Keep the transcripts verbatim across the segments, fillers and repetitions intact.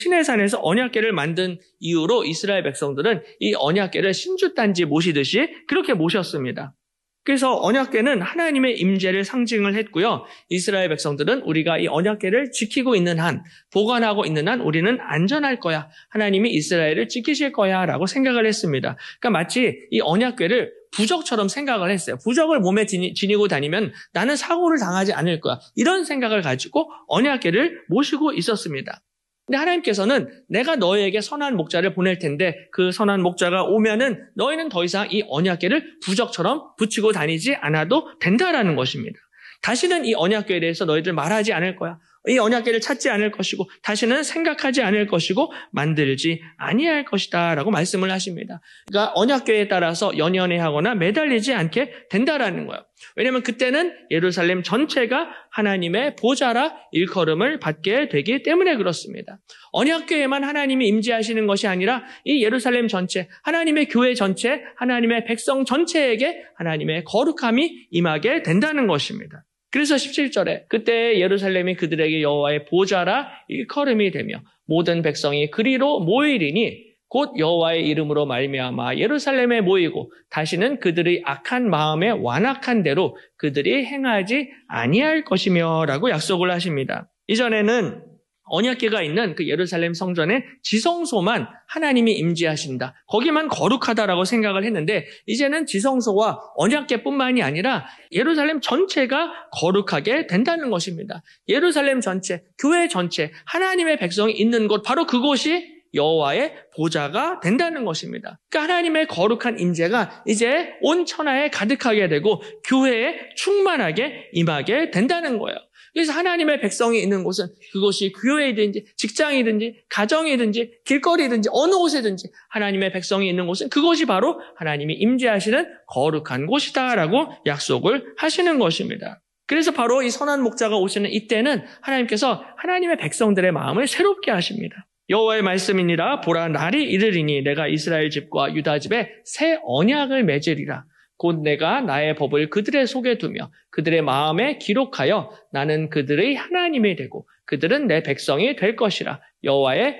시내산에서 언약궤를 만든 이후로 이스라엘 백성들은 이 언약궤를 신주단지 모시듯이 그렇게 모셨습니다. 그래서 언약궤는 하나님의 임재를 상징을 했고요. 이스라엘 백성들은 우리가 이 언약궤를 지키고 있는 한, 보관하고 있는 한 우리는 안전할 거야. 하나님이 이스라엘을 지키실 거야 라고 생각을 했습니다. 그러니까 마치 이 언약궤를 부적처럼 생각을 했어요. 부적을 몸에 지니고 다니면 나는 사고를 당하지 않을 거야. 이런 생각을 가지고 언약궤를 모시고 있었습니다. 근데 하나님께서는 내가 너희에게 선한 목자를 보낼 텐데 그 선한 목자가 오면은 너희는 더 이상 이 언약궤를 부적처럼 붙이고 다니지 않아도 된다라는 것입니다. 다시는 이 언약궤에 대해서 너희들 말하지 않을 거야. 이 언약궤를 찾지 않을 것이고 다시는 생각하지 않을 것이고 만들지 아니할 것이다 라고 말씀을 하십니다. 그러니까 언약궤에 따라서 연연해하거나 매달리지 않게 된다라는 거예요. 왜냐하면 그때는 예루살렘 전체가 하나님의 보좌라 일컬음을 받게 되기 때문에 그렇습니다. 언약궤에만 하나님이 임재하시는 것이 아니라 이 예루살렘 전체, 하나님의 교회 전체, 하나님의 백성 전체에게 하나님의 거룩함이 임하게 된다는 것입니다. 그래서 십칠 절에 그때 예루살렘이 그들에게 여호와의 보좌라 일컬음이 되며 모든 백성이 그리로 모이리니 곧 여호와의 이름으로 말미암아 예루살렘에 모이고 다시는 그들의 악한 마음에 완악한 대로 그들이 행하지 아니할 것이며 라고 약속을 하십니다. 이전에는 언약궤가 있는 그 예루살렘 성전의 지성소만 하나님이 임재하신다. 거기만 거룩하다라고 생각을 했는데 이제는 지성소와 언약궤뿐만이 아니라 예루살렘 전체가 거룩하게 된다는 것입니다. 예루살렘 전체, 교회 전체, 하나님의 백성이 있는 곳 바로 그곳이 여호와의 보좌가 된다는 것입니다. 그러니까 하나님의 거룩한 임재가 이제 온 천하에 가득하게 되고 교회에 충만하게 임하게 된다는 거예요. 그래서 하나님의 백성이 있는 곳은 그것이 교회이든지 직장이든지 가정이든지 길거리든지 어느 곳이든지 하나님의 백성이 있는 곳은 그것이 바로 하나님이 임재하시는 거룩한 곳이다라고 약속을 하시는 것입니다. 그래서 바로 이 선한 목자가 오시는 이때는 하나님께서 하나님의 백성들의 마음을 새롭게 하십니다. 여호와의 말씀이니라 보라 날이 이르리니 내가 이스라엘 집과 유다 집에 새 언약을 맺으리라. 곧 내가 나의 법을 그들의 속에 두며 그들의 마음에 기록하여 나는 그들의 하나님이 되고 그들은 내 백성이 될 것이라. 여호와의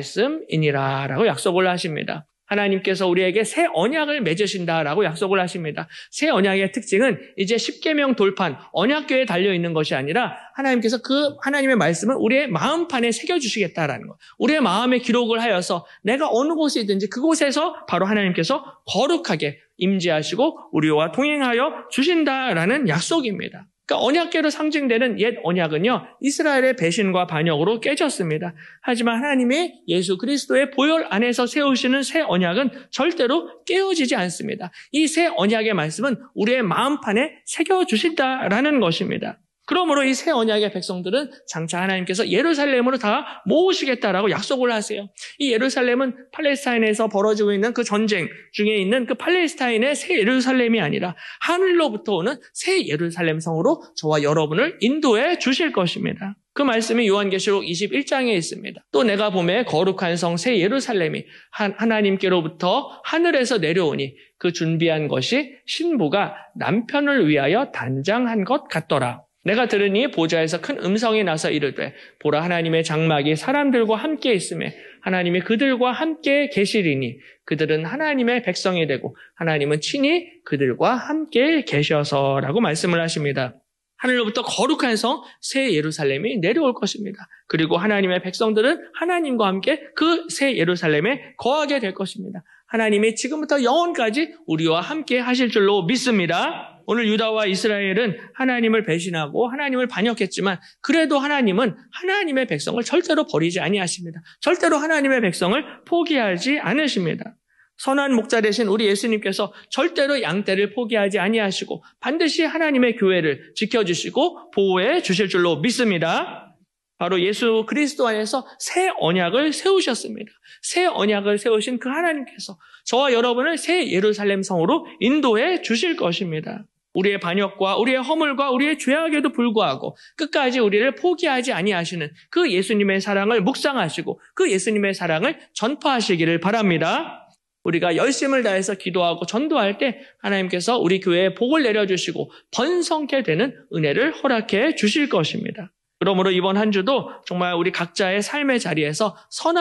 말씀이니라 라고 약속을 하십니다. 하나님께서 우리에게 새 언약을 맺으신다라고 약속을 하십니다. 새 언약의 특징은 이제 십계명 돌판, 언약궤에 달려있는 것이 아니라 하나님께서 그 하나님의 말씀을 우리의 마음판에 새겨주시겠다라는 것. 우리의 마음에 기록을 하여서 내가 어느 곳에 있든지 그곳에서 바로 하나님께서 거룩하게 임재하시고 우리와 동행하여 주신다라는 약속입니다. 그러니까 언약궤로 상징되는 옛 언약은요, 이스라엘의 배신과 반역으로 깨졌습니다. 하지만 하나님이 예수 그리스도의 보혈 안에서 세우시는 새 언약은 절대로 깨어지지 않습니다. 이 새 언약의 말씀은 우리의 마음판에 새겨주신다라는 것입니다. 그러므로 이 새 언약의 백성들은 장차 하나님께서 예루살렘으로 다 모으시겠다라고 약속을 하세요. 이 예루살렘은 팔레스타인에서 벌어지고 있는 그 전쟁 중에 있는 그 팔레스타인의 새 예루살렘이 아니라 하늘로부터 오는 새 예루살렘 성으로 저와 여러분을 인도해 주실 것입니다. 그 말씀이 요한계시록 이십일 장에 있습니다. 또 내가 보매 거룩한 성 새 예루살렘이 하나님께로부터 하늘에서 내려오니 그 준비한 것이 신부가 남편을 위하여 단장한 것 같더라. 내가 들으니 보좌에서 큰 음성이 나서 이르되 보라 하나님의 장막이 사람들과 함께 있으며 하나님이 그들과 함께 계시리니 그들은 하나님의 백성이 되고 하나님은 친히 그들과 함께 계셔서라고 말씀을 하십니다. 하늘로부터 거룩한 성 새 예루살렘이 내려올 것입니다. 그리고 하나님의 백성들은 하나님과 함께 그 새 예루살렘에 거하게 될 것입니다. 하나님이 지금부터 영원까지 우리와 함께 하실 줄로 믿습니다. 오늘 유다와 이스라엘은 하나님을 배신하고 하나님을 반역했지만 그래도 하나님은 하나님의 백성을 절대로 버리지 아니하십니다. 절대로 하나님의 백성을 포기하지 않으십니다. 선한 목자 되신 우리 예수님께서 절대로 양떼를 포기하지 아니하시고 반드시 하나님의 교회를 지켜주시고 보호해 주실 줄로 믿습니다. 바로 예수 그리스도 안에서 새 언약을 세우셨습니다. 새 언약을 세우신 그 하나님께서 저와 여러분을 새 예루살렘 성으로 인도해 주실 것입니다. 우리의 반역과 우리의 허물과 우리의 죄악에도 불구하고 끝까지 우리를 포기하지 아니하시는 그 예수님의 사랑을 묵상하시고 그 예수님의 사랑을 전파하시기를 바랍니다. 우리가 열심을 다해서 기도하고 전도할 때 하나님께서 우리 교회에 복을 내려주시고 번성케 되는 은혜를 허락해 주실 것입니다. 그러므로 이번 한 주도 정말 우리 각자의 삶의 자리에서 선한